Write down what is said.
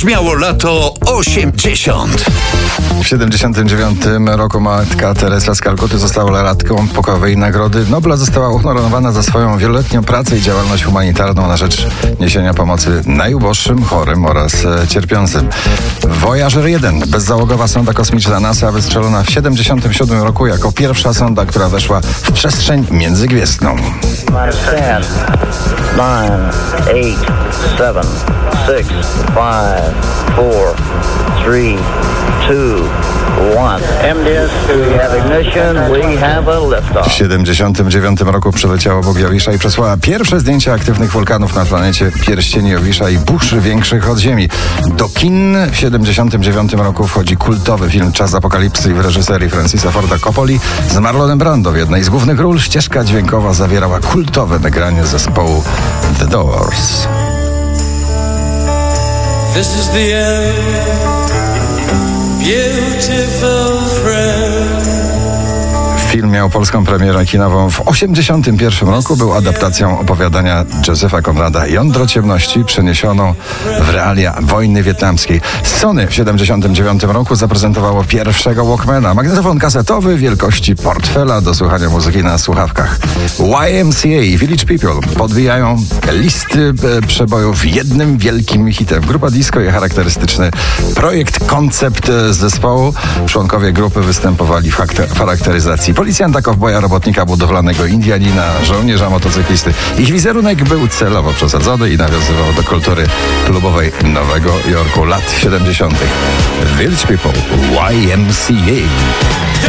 brzmiało lato 80. W 79 roku matka Teresa z Kalkuty została laureatką pokojowej Nagrody Nobla. Została uhonorowana za swoją wieloletnią pracę i działalność humanitarną na rzecz niesienia pomocy najuboższym, chorym oraz cierpiącym. Voyager 1, bezzałogowa sonda kosmiczna NASA, wystrzelona w 77 roku jako pierwsza sonda, która weszła w przestrzeń międzygwiezdną. 10, 9, 8, 7, 6, 5, 4, 3, 2, 1. MDS, we have ignition, we have a liftoff. W 79 roku przyleciała obok Jowisza i przesłała pierwsze zdjęcia aktywnych wulkanów na planecie pierścieni Jowisza i burzy większych od Ziemi. Do kin w 79 roku wchodzi kultowy film Czas Apokalipsy w reżyserii Francisa Forda Coppoli z Marlonem Brando. W jednej z głównych ról ścieżka dźwiękowa zawierała kultowe nagranie zespołu The Doors. This is the end, beautiful friend. Film miał polską premierę kinową w 1981 roku. Był adaptacją opowiadania Józefa Konrada Jądro ciemności przeniesioną w realia wojny wietnamskiej. Sony w 1979 roku zaprezentowało pierwszego Walkmana, magnetofon kasetowy wielkości portfela do słuchania muzyki na słuchawkach. YMCA i Village People podbijają listy przebojów jednym wielkim hitem. Grupa disco i charakterystyczny projekt, koncept zespołu. Członkowie grupy występowali w charakteryzacji policjanta, kowboja, robotnika budowlanego, Indianina, żołnierza, motocyklisty. Ich wizerunek był celowo przesadzony i nawiązywał do kultury klubowej Nowego Jorku lat 70. Village People, YMCA.